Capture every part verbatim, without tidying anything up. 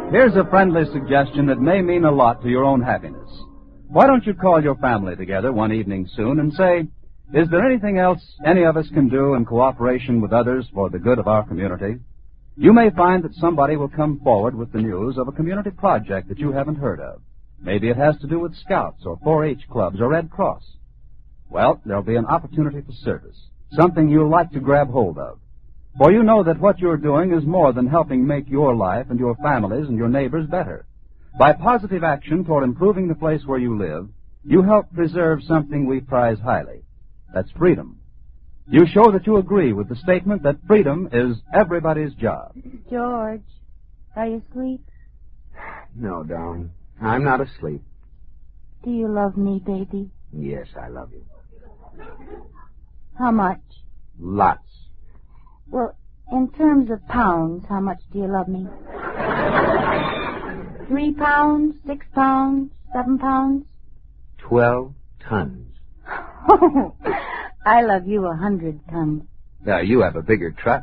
Here's a friendly suggestion that may mean a lot to your own happiness. Why don't you call your family together one evening soon and say, is there anything else any of us can do in cooperation with others for the good of our community? You may find that somebody will come forward with the news of a community project that you haven't heard of. Maybe it has to do with Scouts or four H clubs or Red Cross. Well, there'll be an opportunity for service, something you'll like to grab hold of. For you know that what you're doing is more than helping make your life and your families and your neighbors better. By positive action toward improving the place where you live, you help preserve something we prize highly. That's freedom. You show that you agree with the statement that freedom is everybody's job. George, are you asleep? No, darling. I'm not asleep. Do you love me, baby? Yes, I love you. How much? Lots. Well, in terms of pounds, how much do you love me? Three pounds, six pounds, seven pounds? Twelve tons. Oh, I love you a hundred tons. Now, you have a bigger truck.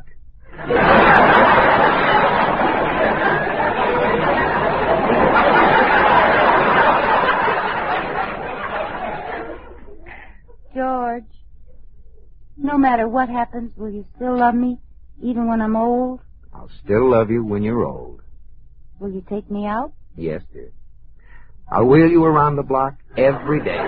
George, no matter what happens, will you still love me, even when I'm old? I'll still love you when you're old. Will you take me out? Yes, dear. I'll wheel you around the block every day.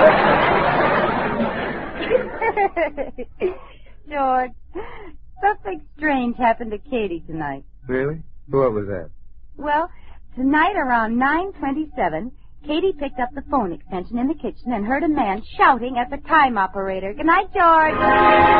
George, something strange happened to Katie tonight. Really? What was that? Well, tonight around nine twenty-seven, Katie picked up the phone extension in the kitchen and heard a man shouting at the time operator. Good night, George.